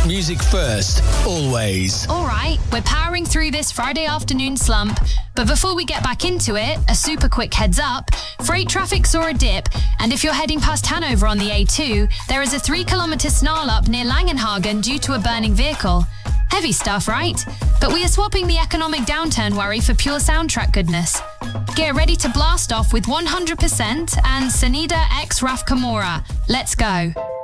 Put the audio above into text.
music first, always. All right, we're powering through this Friday afternoon slump, but before we get back into it, a super quick heads up. Freight traffic saw a dip, and if you're heading past Hanover on the A2, there is a 3-kilometre snarl up near Langenhagen due to a burning vehicle. Heavy stuff, right? But we are swapping the economic downturn worry for pure soundtrack goodness. Get ready to blast off with 100% and Sanida x Raf Kamora. Let's go.